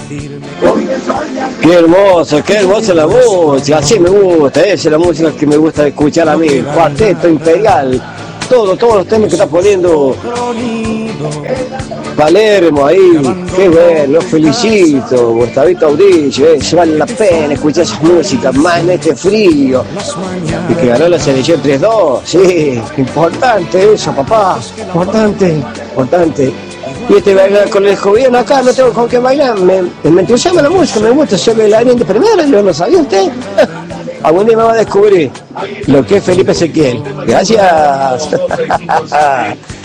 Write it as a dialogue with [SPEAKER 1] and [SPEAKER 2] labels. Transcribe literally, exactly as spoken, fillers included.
[SPEAKER 1] Qué hermoso, qué hermosa la música, así me gusta, esa es la música que me gusta escuchar a mí, Cuarteto Imperial, todo, todos los temas que está poniendo Palermo ahí, qué bueno, los felicito, Gustavito Audillo, eh, se vale la pena escuchar esas músicas, más en este frío, y que ganó la selección tres dos, sí, importante eso, papá, importante, importante. Y este bailar con el gobierno acá, no tengo con qué bailar, me, me entusiasma la música, me gusta, soy bailarín de primera, ¿no lo sabía usted? Algún día me va a descubrir lo que es Felipe Ezequiel. Gracias.